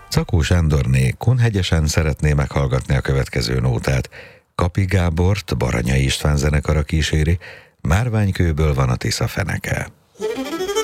Czakó Sándorné Kunhegyesen szeretné meghallgatni a következő nótát. Kapi Gábort Baranyai István zenekara kíséri, Márványkőből van a Tisza feneke.